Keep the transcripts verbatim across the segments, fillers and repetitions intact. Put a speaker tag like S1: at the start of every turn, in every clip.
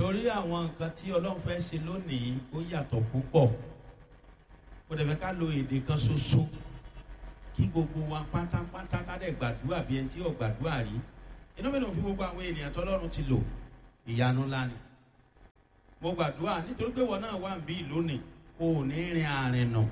S1: torí àwọn nǹkan tí ọlọ́run fẹ́ ṣe lónìí ó yàtọ̀ púpọ̀. Kò dẹ̀ fẹ́ ká lo èdè kan ṣoṣo kí gbogbo wa pátápátá ká dẹ̀ gbàdúrà bí ẹni tí ò gbàdúrà rí. Inú mi ló fi gbogbo àwọn ènìyàn tọ́lọ́run ti lò ìyanu ńlá ni. Mo gbàdúrà nítorí pé wọn náà wà ń bí lónìí o ò ní rin àárín nà.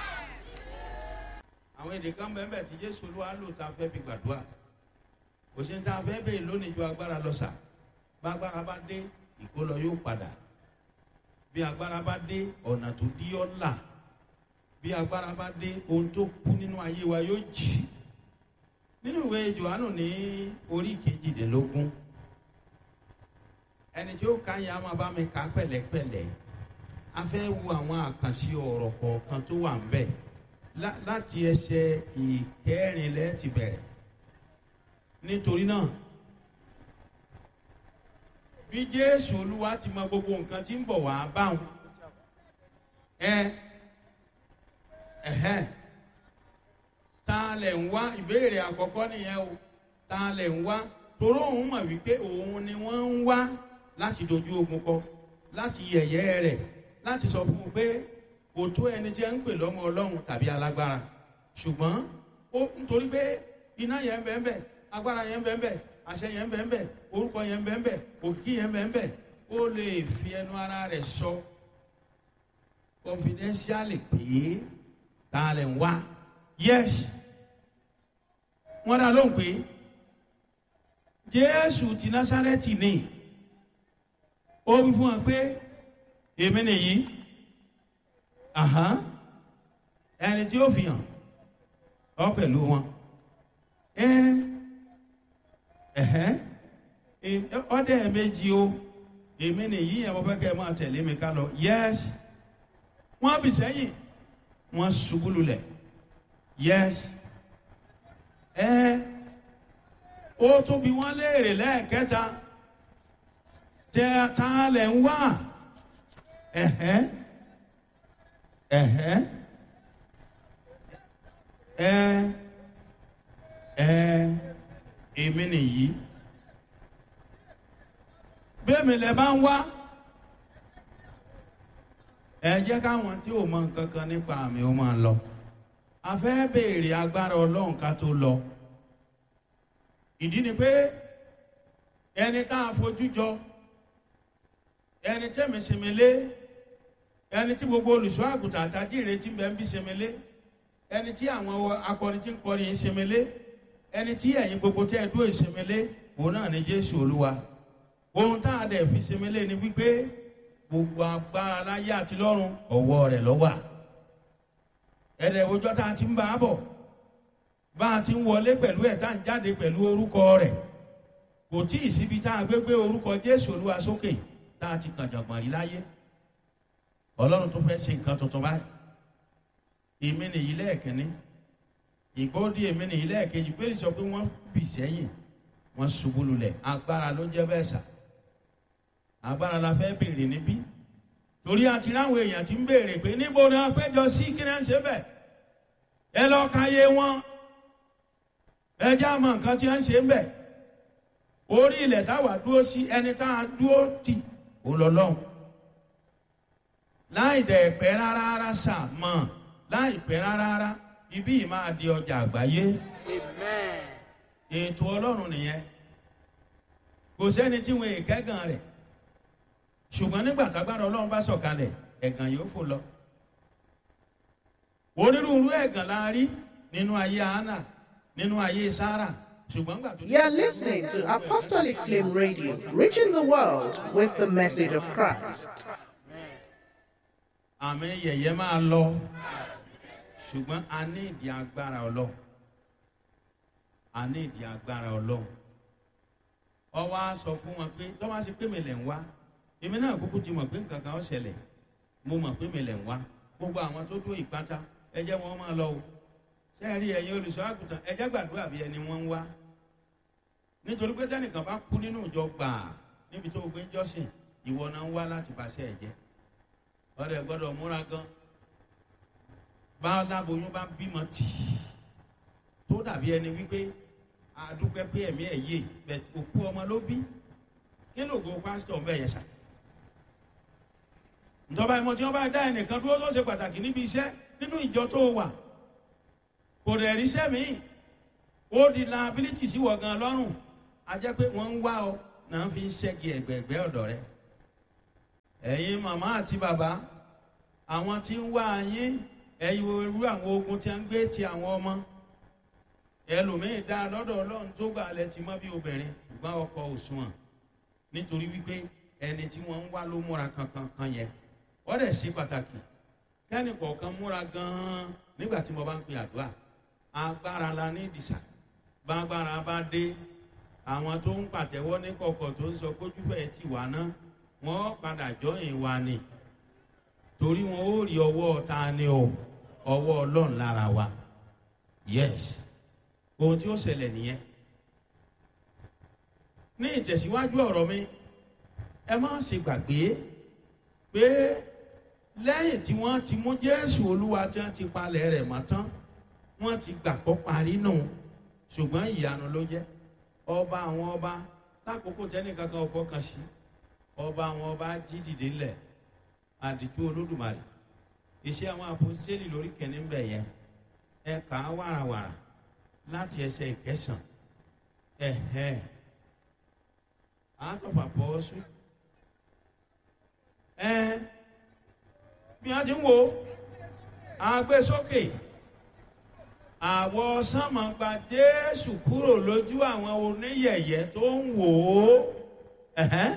S1: Àwọn èdè kan bẹ́ẹ̀ bẹ́ẹ̀ tí Jésù Olúwa lò tá a fẹ́ fi gbàdúrà. Kò sí ní tá a fẹ́ bẹ́ẹ̀ lónìí ju agbára lọ sà. Bá agbára bá dé ìkólọ yóò padà. Bí agbára bá dé ọ̀nà tó dí ọ́ là. Bí agbára bá dé ohun tó kú nínú ayé wa yóò jì. Nínú ìwé Jòhánù ní orí kejìdínlógún. Ẹni tí ó ka yẹn a máa bá mi kà pẹ̀lẹ́pẹ̀lẹ́. A fẹ́ wo àwọn àkànṣe ọ̀rọ̀ kọ̀ọ̀kan tó wà ń bẹ̀. Láti ẹsẹ̀ ìkẹrìnlẹ́ ti bẹ̀rẹ̀. Nítorí náà bí Jésù Olúwa ti mọ gbogbo nǹkan tí ń bọ̀ wá báwọn ẹ ẹ̀hẹ́n ta lẹ̀ ń wá ìbéèrè àkọ́kọ́ nìyẹn o ta lẹ̀ ń wá toró òun mọ̀ wípé òun ni wọ́n ń wá láti dojú ogun kọ láti yẹ̀yẹ́ rẹ̀ láti sọ fún un pé kò tó ẹni tí ẹ ń pè lọ́mọ Ọlọ́run tàbí alágbára ṣùgbọ́n ó nítorí pé iná yẹn ń bẹ ń bẹ agbára yẹn ń bẹ ń bẹ àṣẹ yẹn ń bẹ ń bẹ orúkọ yẹn ń bẹ ń bẹ òkìkí yẹn ń bẹ ń bẹ ó lè fi ẹnu ara rẹ̀ sọ confidentially pé ta lẹ̀ ń wá yes wọ́n dá lóhùn pé Jésù ti Násárẹ́tì ni ó wí fún wọn pé èmi nìyí ẹni tí ó fi hàn ọ pẹ̀lú wọn ọdẹ méjì o èmi nìyí ẹ̀ mo fẹ́ kẹ́ ẹ máa tẹ̀lé mi ká lọ yes wọ́n bì sẹ́yìn wọ́n ṣubú lulẹ̀ yes ẹ ó tún bí wọ́n léèrè lẹ́ẹ̀kẹta tẹ ta lẹ̀ ń wá ẹ̀hẹ́ ẹ̀hẹ́ ẹ ẹ èmi nìyí bẹ́ẹ̀mi lẹ bá ń wá ẹ jẹ́ káwọn tí ò mọ nǹkan kan nípa àmì ó máa lọ a fẹ́ béèrè agbára Ọlọ́run ká tó lọ ìdí ni pé ẹni tá a fojú jọ ẹni tẹ́mi sèmélé ẹni tí gbogbo olùṣọ́ àgùntàn àtàjì ìrètí ń bẹ ń bí sèmélé ẹni tí àwọn akọrin tí ń kọrin yìí sèmélé ẹni tí ẹ̀yin gbogbo tẹ́ ẹ dúró ìsèmélé òun náà ni Jésù Olúwa ohun tá a dẹ̀ fi sèmélé ni wípé gbogbo agbára láyé àti lọ́run ọwọ́ rẹ̀ ló wà ẹ̀rẹ̀ òjò tá a ti ń bá a bọ̀ bá a ti ń wọlé pẹ̀lú ẹ̀ tá a ń jáde pẹ̀lú orúkọ rẹ̀ kò tí ì síbi tá a gbé gbé orúkọ Jésù Olúwa sókè tá a ti kàn jọ̀gbọ̀n rí láyé Ọlọ́run tó fẹ́ ṣe nǹkan tuntun báyìí èmi nìyí lẹ́ẹ̀kínní ìgbóòdì èmi nìyí lẹ́ẹ̀kejì pé sọ pé wọ́n bì sẹ́yìn wọ́n ṣubú lulẹ̀ agbára ló jẹ́ bẹ́ẹ̀ sà agbára la fẹ́ béèrè níbí torí àti láwọn èèyàn ti ń béèrè pé níbo ni wọ́n péjọ sí kí ni wọ́n ṣe bẹ̀ ẹ lọ ka yé wọn ẹ jẹ́ àmọ́ nǹkan tí wọ́n ṣe ń bẹ̀ orí ilẹ̀ táwa dúró sí ẹni tá a dúró tì ó lọ lọ́hùn láì dẹ̀ pẹ́ rárá rárá sà mọ́ láì pẹ́ rárá rárá ibí yìí máa di ọjà àgbáyé ètò Ọlọ́run nìyẹn kò sẹ́ni tí wọ́n èkẹ́gàn rẹ̀ ṣùgbọ́n nígbà tágbára Ọlọ́run bá sọ̀kalẹ̀ ẹ̀gàn yóò fò lọ onírúurú ẹ̀gàn la rí nínú ayé Hánà nínú ayé Sárà ṣùgbọ́n gbà tó.
S2: You are listening to Apostolic Flame Radio, reaching the world with the message of Christ.
S1: àmì yẹ̀yẹ́ máa lọ ṣùgbọ́n a ní ìdí agbára Ọlọ́run a ní ìdí agbára Ọlọ́run ó wá sọ fún wọn pé tó wá sí pé mi lẹ̀ ń wá èmi náà kúkú ti mọ̀ pé nǹkan kan ó ṣẹlẹ̀ mo mọ̀ pé mi lẹ̀ ń wá gbogbo àwọn tó dó ìpátá ẹ jẹ́ wọn máa lọ o ṣé ẹ rí ẹ̀yin olùṣọ́ àgùntàn ẹ jẹ́ gbàdúrà bí ẹni wọ́n ń wá nítorí pé tẹ́nìkan bá kú nínú ìjọ gbàà níbi tó gbé ń jọ́sìn ìwọ náà ń wá láti bàṣẹ ẹ̀ jẹ́ ọ̀rẹ́ gbọ́dọ̀ múra gan bá láboyún bá bímọ tì tó dàbí ẹni wípé àdúpẹ́ pé ẹ̀mí ẹ̀ yé bẹ̀t òkú ọmọ ló bí kí lóògùn pásítọ̀ ń bẹ̀ yẹn sà ìjọba ìmọ̀ tí wọ́n bá dá ẹnìkan dúró tó ṣe pàtàkì níbi iṣẹ́ nínú ìjọ tó wà, kò dẹ̀ ríṣẹ́ míì, ó di liability sí wọ̀ gan lọ́rùn, a jẹ́ pé wọ́n ń wá ọ náà fi ń ṣẹ́gi ẹ̀gbẹ̀ẹ̀gbẹ́ ọ̀dọ̀ rẹ. ẹ̀yin màmá àti bàbá, àwọn tí ń wá yín, ẹ̀yin irú àwọn ogun tí a ń gbé ti àwọn ọmọ. ẹlòmíín dá lọ́dọ̀ Ọlọ́run tó gbà lẹ ti mọ́ bí obìnrin, ṣùgbọ́n ọkọ òṣùwọ̀n, nítorí wípé ẹni tí wọ́n ń wá ló múra kankan kan yẹn. ó dẹ̀ ṣe pàtàkì kẹ́ni kọ̀ọ̀kan múra gan-an nígbà tí mo bá ń pe àdúrà. agbára la ní ìdìsà, bágbára bá dé, àwọn tó ń pàtẹ́wọ́ ní kọ̀kọ̀ tó ń sọ kójú fẹ́ ti wà ná, wọ́n padà jọyìn wa ni, torí wọn ó rí ọwọ́ ta ni o, ọwọ́ Ọlọ́run lára wa. Yes, ohun tí ó ṣẹlẹ̀ nìyẹn. ní ìtẹ̀síwájú ọ̀rọ̀ mi, ẹ má ṣe gbàgbé pé lẹ́yìn tí wọ́n ti mú Jésù Olúwa tí wọ́n ti palẹ̀ rẹ̀ mọ́ tán, wọ́n ti gbàgbọ́ parí nù, ṣùgbọ́n ìyanu ló jẹ́. ọba àwọn ọba, lákòókò tẹ́nì kankan fọkàn sí, ọba àwọn ọba jí dìde ńlẹ̀, àdìtú Olódùmarè. Iṣẹ́ àwọn àpòstélì lórí kẹ́ni ń bẹ̀ yẹn, ẹ kà á wàràwàrà láti ẹsẹ̀ ìkẹsàn. ẹ̀hẹ́ àtọ̀pà pọ̀ sùn. ẹ bí wọ́n ti ń wo àgbésókè, àwọ̀ sánmọ̀ gba Jésù kúrò lójú àwọn oníyẹ̀yẹ́ tó ń wò ó. ẹ̀hẹ́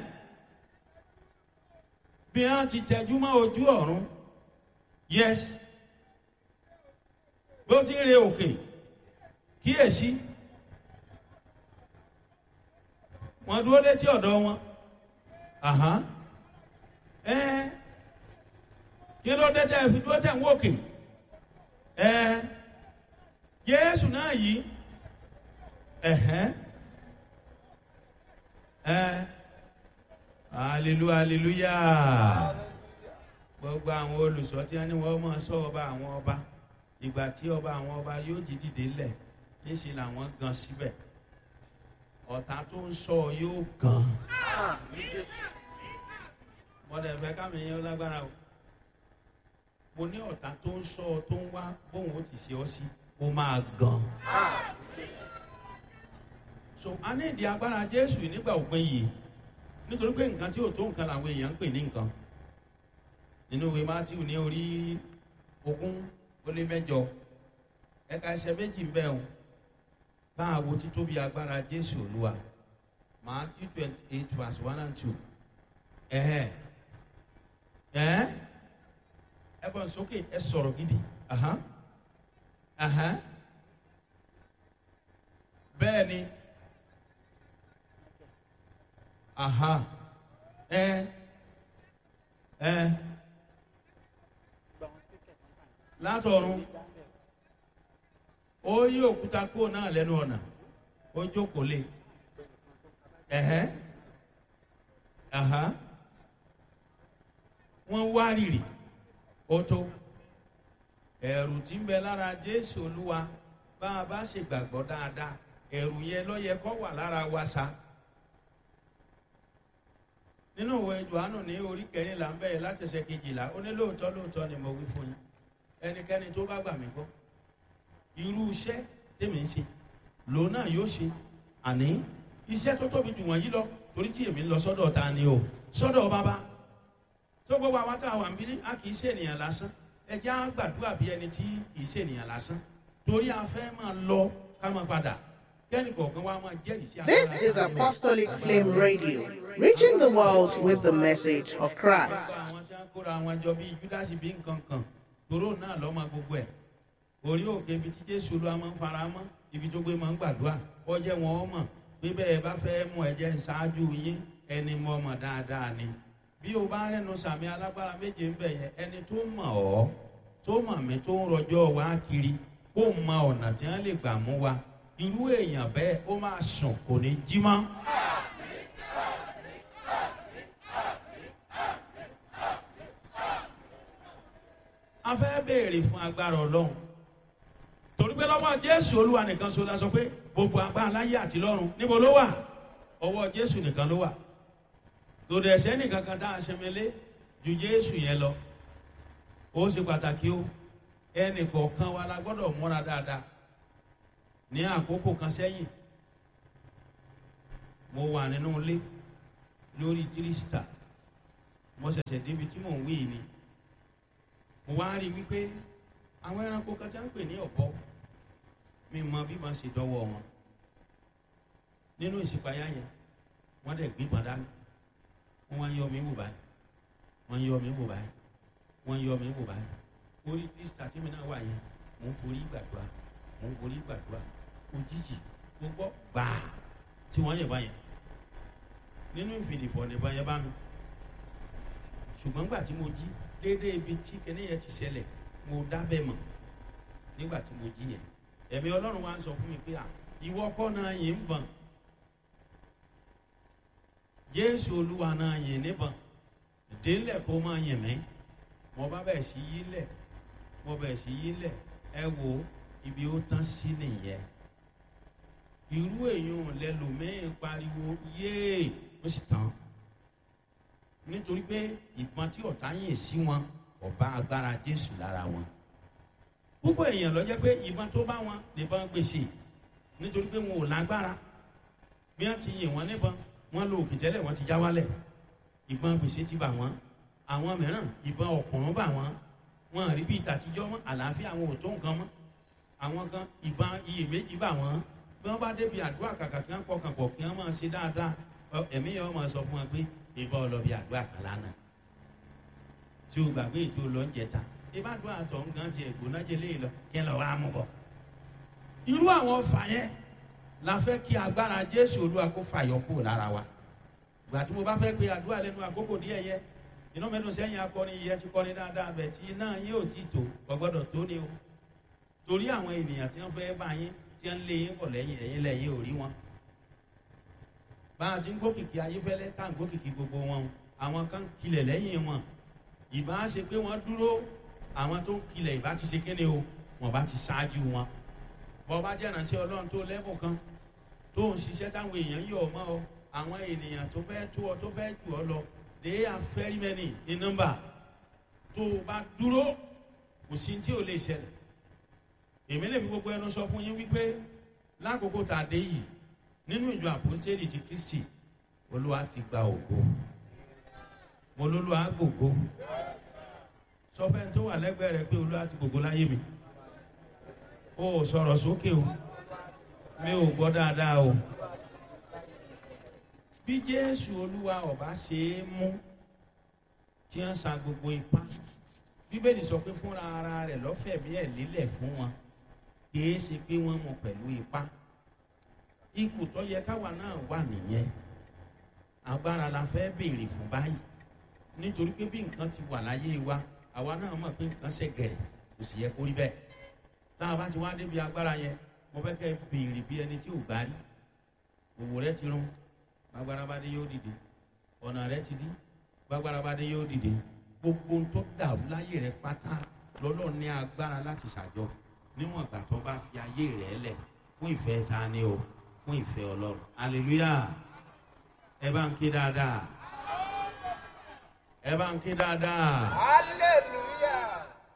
S1: bí wọ́n ti tẹjú mọ́ ojú ọ̀run. Yes, bó ti ń re òkè, kíyèsí wọ́n dúró létí ọ̀dọ̀ wọn. Àhán ẹ kí ló dé tẹ́ fi dúró tẹ̀ ń wòkè? ẹ Jésù náà yìí. ẹ̀hẹ́ ẹ hallelujah hallelujah. gbogbo àwọn olùṣọ́ tí wọ́n ní wọ́n máa ṣọ́ ọba àwọn ọba, ìgbà tí ọba àwọn ọba yóò jí dìde lẹ̀, níṣẹ́ làwọn gan síbẹ̀. ọ̀tá tó ń sọ yóò gan. mọ̀dẹ̀ fẹ́ kámi yẹn lágbára o. mo ní ọ̀tá tó ń sọ tó ń wá bóun ó ti ṣe ọ́ sí, ó máa gan. so a ní ìdí agbára Jésù nígbà òpin yìí, nítorí pé nǹkan tí ò tó nǹkan làwọn èèyàn ń pè ní nǹkan. nínú ìwé Mátíù ní orí ogún ó lé mẹ́jọ, ẹ̀ka ẹsẹ̀ méjì ń bẹ o. bá a wo títóbi agbára Jésù Olúwa. Matthew twenty eight verse one and two. ẹ̀hẹ́ ẹ̀hẹ́ ẹ fọ́n sókè, ẹ sọ̀rọ̀ gidi. Ahán ahán bẹ́ẹ̀ ni. Aha ẹ ẹ látọ̀run ó yí òkúta kúrò náà lẹ́nu ọ̀nà, ó jókòó lé. ẹ̀hẹ́ aha wọ́n wá rìrì, ó tó. ẹ̀rù tí ń bẹ lára Jésù Olúwa, bá a bá ṣe gbàgbọ́ dáadáa, ẹ̀rù yẹn ló yẹ kó wà lára wa sa. nínú ìwé Jòhánù ní orí kẹrìnlá ń bẹ̀rẹ̀ láti ẹsẹ̀ kejìlá, ó ní lóòótọ́ lóòótọ́ ni mo wí fún yín, ẹnikẹ́ni tó bá gbà mí gbọ́, irú iṣẹ́ tèmi ń ṣe lòun náà yóò ṣe, àní iṣẹ́ tó tóbi jù wọ̀nyí lọ, torí tí èmi ń lọ sọ́dọ̀ ta ni o, sọ́dọ̀ bàbá. tó gbogbo àwọn tá a wà ń bí, a kì í ṣe ènìyàn lásán. ẹ jẹ́ á gbàdúrà bí ẹni tí kì í ṣe ènìyàn lásán, torí a fẹ́ máa lọ ká máa padà.
S2: This is Apostolic Flame Radio, reaching the world with the message of Christ.
S1: Orí òkè ibi tí Jésù ló máa ń fara mọ́, ibi tó gbé máa ń gbàdúrà, ó jẹ́ wọn mọ̀ pé bẹ́ẹ̀ bá fẹ́ mú ẹ̀jẹ̀ ṣáájú yín, ẹni mọ̀ mọ̀ dáadáa ni. Bí o bá rẹ́nu sàmì alágbára méje ń bẹ̀ yẹn, ẹni tó mọ̀ ọ́, tó mọ̀ mí, tó ń rọjọ́ wá kiri, kó mọ ọ̀nà tí wọ́n lè gbà mú wa. Irú èèyàn bẹ́ẹ̀ ó máa sùn, kò ní jí mọ́. A fẹ́ béèrè fún agbára Ọlọ́run, torí pé lọ́wọ́ Jésù Olúwa nìkan so la sọ pé gbogbo agbára láyé àti lọ́run níbo ló wà? Ọwọ́ Jésù nìkan ló wà. Lòdì ẹ̀sẹ̀ nìkan kan tá a ṣẹmẹlé, ju Jésù yẹn lọ. Ó ṣe pàtàkì o. Ẹnì kọ̀ọ̀kan wa la gbọ́dọ̀ múra dáadáa. Ní àkókò kan sẹ́yìn, mo wà nínú ilé lórí tírísítà. Mo ṣẹ̀ṣẹ̀ débi tí mò ń wí ni. Mo wá rí wípé àwọn ẹranko kan tí wọ́n ń pè ní ọ̀bọ, mi mọ bí wọ́n ṣe dọ́wọ́ wọn. Nínú ìṣípayá yẹn, wọ́n dẹ̀ gbígbọ́n dání. Wọ́n wá yọ mí wò báyìí. Wọ́n yọ mí wò báyìí. Wọ́n yọ mí wò báyìí. Orí tírísítà tí mi náà wà yẹn, mò ń forí gbàdúrà. Mò ń forí gbàdúrà. Òjijì gbogbo gbàá tí wọ́n yẹ̀ báyẹn. Nínú ìfìdífọ̀ ní báyẹn bá mi. Ṣùgbọ́n gbà tí mo jí déédéé ibi tí kẹ́ni yẹn ti ṣẹlẹ̀, mo dábẹ́ mọ̀ nígbà tí mo jí yẹn. Ẹ̀mí Ọlọ́run wá ń sọ fún mi pé à ìwọ kọ́ náà yìí ń bọ̀n. Jésù Olúwa náà yìí níbọn. Délẹ̀ kó máa yìn mí. Mo bá bẹ̀ sí yí lẹ̀. Mo bẹ̀ sí yí lẹ̀. Ẹ wo ibi ó tán sí nìyẹn. Irú èèyàn lẹ́lòmíín pariwo yéè ó sì tán. Nítorí pé ìbọn tí ọ̀tá yìn sí wọn ọba agbára Jésù lára wọn. Púpọ̀ èèyàn ló jẹ́ pé ìbọn tó bá wọn nìbọn gbèsè. Nítorí pé wọn ò lágbára. Bí wọ́n ti yìn wọ́n níbọn, wọ́n lo òkè tẹ́lẹ̀ wọ́n ti já wálẹ̀. Ìbọn gbèsè ti bà wọ́n. Àwọn mìíràn ìbọn ọ̀kùnrùn bà wọ́n. Wọ́n rí bí ìtàtijọ́ mọ́, àlàáfíà àwọn ò tó nǹkan mọ́. Àwọn kan ìbọn iyèméjì bà wọ́n. Bí wọ́n bá débi àdúrà kàkà kí wọ́n pọkàn pọ̀ kí wọ́n máa ṣe dáadáa, ẹ̀mí yẹn máa sọ fún wọn pé ìbọn ọlọ́bì àdúrà kan lánàá. Tí o gbàgbé ètò olóúnjẹta, ìbá àdúrà tó ń gan ti ẹ̀gbọ́n náà jẹ́ léyìn lọ kí ẹ lọ wá mú bọ̀. Irú àwọn ọfà yẹn la fẹ́ kí agbára Jésù Olúwa kó fàyọ kúrò lára wa. Ìgbà tí mo bá fẹ́ pe àdúrà lẹ́nu àkókò díẹ̀ yẹ, iná mẹ́nu sẹ́yìn akọrin yẹ ti kọrin dáadáa bẹ̀ tí iná yín ò tí tó gbọ́dọ̀ tó ní o. Torí àwọn ènìyàn tí wọ́n fẹ́ bá yín tí wọ́n lé yín bọ̀ lẹ́yìn ẹ̀yìn lẹ́yìn ò rí wọn. Bá a ti ń gbókìkí ayéfẹ́lẹ́ tá à ń gbókìkí gbogbo wọn, àwọn kan kilẹ̀ lẹ́yìn wọn. Ìbá ṣe pé wọ́n dúró, àwọn tó ń kilẹ̀ ìbá ti ṣe kéde o, wọ́n bá ti ṣáájú wọn. Bọ́ bá jẹ́ ìránṣẹ́ Ọlọ́run tó lẹ́bùn kan tó ń ṣiṣẹ́ táwọn èèyàn yọ̀ mọ́ ọ, àwọn ènìyàn tó fẹ́ tó ọ tó fẹ́ jù ọ lọ, they are very many in number. Tó o bá dúró, kò sí tí ò lè ṣẹlẹ̀. Èmi lè fi gbogbo ẹnu sọ fún yín wípé lákòókò tá a dé yìí nínú ìjọ àpòstélì ti Kristi, Olúwa ti gba ògo. Mo lólúwa gbògo. Sọ fẹ́ tó wà lẹ́gbẹ̀ẹ́ rẹ pé Olúwa ti gbògo láyé mi. O ò sọ̀rọ̀ sókè o. Mi ò gbọ́ dáadáa o. Bí Jésù Olúwa ọba ṣe é mú tí wọ́n sa gbogbo ipá. Bíbélì sọ pé fúnra ara rẹ̀ lọ́fẹ̀mí ẹ̀ lílẹ̀ fún wọn. Kìí ṣe pé wọ́n mú pẹ̀lú ipá. Ipò tó yẹ káwa náà wà nìyẹn. Agbára la fẹ́ béèrè fún báyìí. Nítorí pé bí nǹkan ti wà láyé wa, àwa náà mọ̀ pé nǹkan ṣe gẹ̀rẹ̀ kò sì yẹ kó rí bẹ́ẹ̀. Tá a bá ti wá débi agbára yẹn, mo fẹ́ kẹ́ béèrè bí ẹni tí ò gbá rí. Òwò rẹ ti rún, gbàgbára bá dé yóò dìde. Ọ̀nà rẹ ti dí, gbàgbára bá dé yóò dìde. Gbogbo ohun tó dàrú láyé rẹ pátá lọ́lọ́ ní agbára láti ṣàjọ. Níwọ̀n ìgbà tó bá fi ayé rẹ̀ lẹ̀ fún ìfẹ́ ta ni o, fún ìfẹ́ Ọlọ́run. Hallelujah. Ẹ bá ń ké dáadáa. Ẹ bá ń ké dáadáa.
S3: Hallelujah.